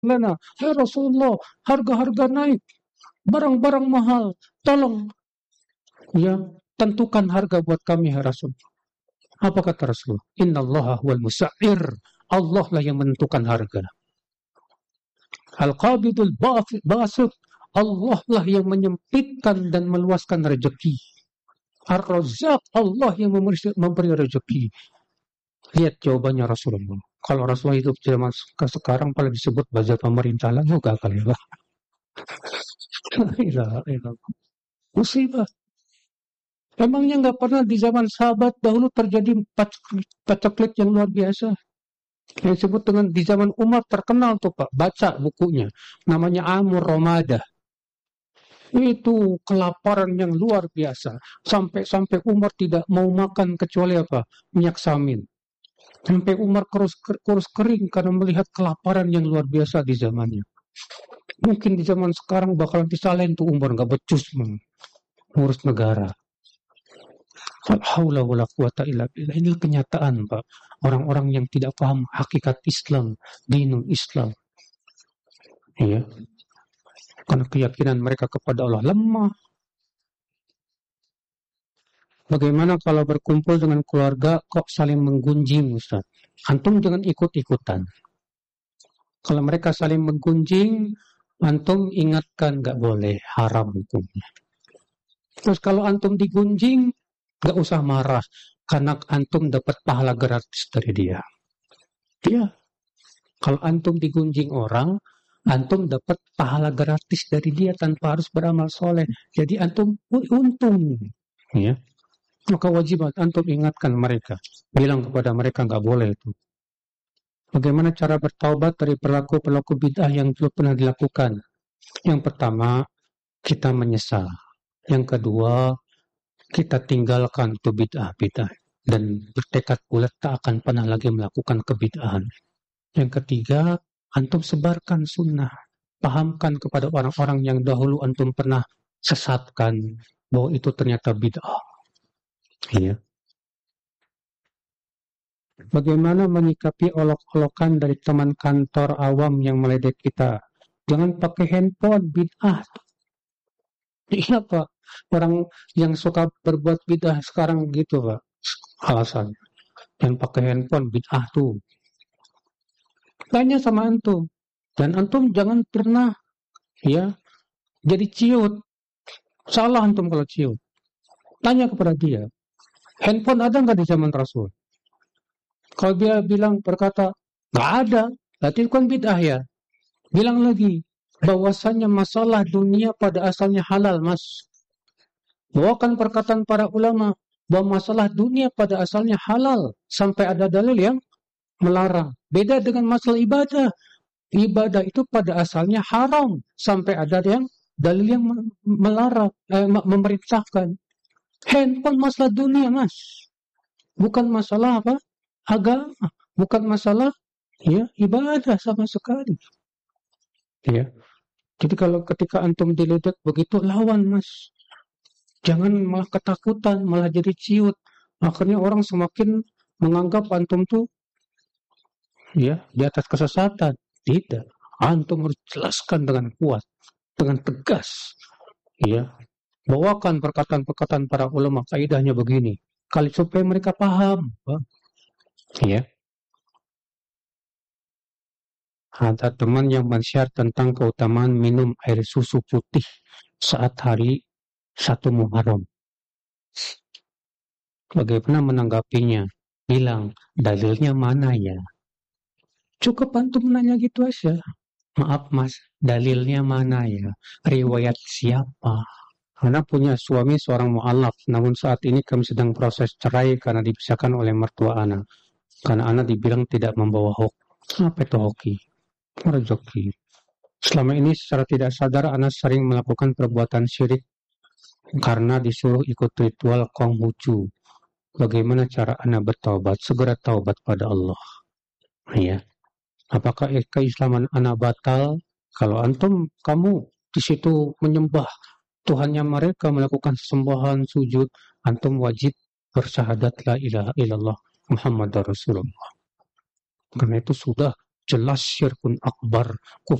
lana. Ya Rasulullah, harga-harga naik, barang-barang mahal, tolong ya tentukan harga buat kami ya Rasul. Apa kata Rasul? Innallaha huwal musa'ir. Allah lah yang menentukan harga. Al-Qabidul Basit. Allah lah yang menyempitkan dan meluaskan rezeki. Ar-Razzaq, Allah yang memberi rezeki. Lihat jawabannya Rasulullah. Kalau Rasulullah hidup zaman sekarang paling disebut bazar pemerintah lah juga kali ya. Musibah. Emangnya nggak pernah di zaman sahabat dahulu terjadi paceklik yang luar biasa? Yang disebut dengan di zaman Umar terkenal tuh Pak. Baca bukunya. Namanya Amur Ramadah. Itu kelaparan yang luar biasa. Sampai Umar tidak mau makan kecuali apa? Minyak samin. Sampai Umar kurus kering karena melihat kelaparan yang luar biasa di zamannya. Mungkin di zaman sekarang bakalan disalahin tuh Umar, nggak becus mengurus negara. Haula wala quwata illa billah. Ini kenyataan Pak. Orang-orang yang tidak paham hakikat Islam, dinul Islam. Ya. Karena keyakinan mereka kepada Allah lemah. Bagaimana kalau berkumpul dengan keluarga kok saling menggunjing Ustaz? Antum jangan ikut-ikutan. Kalau mereka saling menggunjing, antum ingatkan nggak boleh, haram hukumnya. Terus kalau antum digunjing, nggak usah marah, karena antum dapat pahala gratis dari dia. Ya, kalau antum digunjing orang, antum dapat pahala gratis dari dia tanpa harus beramal soleh. Jadi antum untung. Ya. Maka wajib antum ingatkan mereka. Bilang kepada mereka nggak boleh itu. Bagaimana cara bertaubat dari perilaku bid'ah yang dulu pernah dilakukan? Yang pertama, kita menyesal. Yang kedua, kita tinggalkan itu bid'ah dan bertekad bulat tak akan pernah lagi melakukan kebid'ahan. Yang ketiga, antum sebarkan sunnah. Pahamkan kepada orang-orang yang dahulu antum pernah sesatkan bahwa itu ternyata bid'ah. Iya. Bagaimana menyikapi olok-olokan dari teman kantor awam yang meledek kita? Jangan pakai handphone, bid'ah. Iya Pak, orang yang suka berbuat bid'ah sekarang gitu Pak, alasan. Yang pakai handphone, bid'ah tuh. Tanya sama antum. Dan antum jangan pernah ya jadi ciut. Salah antum kalau ciut. Tanya kepada dia. Handphone ada nggak di zaman Rasul? Kalau dia berkata, nggak ada, berarti itu kan bid'ah ya. Bilang lagi, bahwasannya masalah dunia pada asalnya halal, Mas. Bawakan perkataan para ulama, bahwa masalah dunia pada asalnya halal, sampai ada dalil yang melarang. Beda dengan masalah ibadah. Ibadah itu pada asalnya haram, sampai ada yang dalil yang melarang, memerintahkan. Handphone masalah dunia, Mas. Bukan masalah apa? Agama, bukan masalah ya ibadah sama sekali. Ya. Jadi kalau ketika antum diledek begitu lawan Mas. Jangan malah ketakutan, malah jadi ciut. Akhirnya orang semakin menganggap antum tuh ya di atas kesesatan. Tidak. Antum harus jelaskan dengan kuat, dengan tegas. Ya. Bawakan perkataan-perkataan para ulama, kaidahnya begini. Kali supaya mereka paham. Ya. Ada teman yang men-share tentang keutamaan minum air susu putih saat hari 1 Muharram. Bagaimana menanggapinya? Bilang, dalilnya mana ya? Cukup antum nanya gitu aja. Maaf Mas, dalilnya mana ya? Riwayat siapa? Karena punya suami seorang mu'alaf, namun saat ini kami sedang proses cerai karena dipisahkan oleh mertua anak. Karena anak dibilang tidak membawa hoki. Apa itu hoki? Rezeki. Selama ini secara tidak sadar anak sering melakukan perbuatan syirik karena disuruh ikut ritual Konghucu. Bagaimana cara anak bertaubat? Segera taubat pada Allah. Ya. Apakah keislaman anak batal? Kalau kamu di situ menyembah Tuhannya mereka, melakukan sembahan, sujud, antum wajib bersyahadat la ilaha illallah Muhammadar Rasulullah. Karena itu sudah jelas syirkun akbar,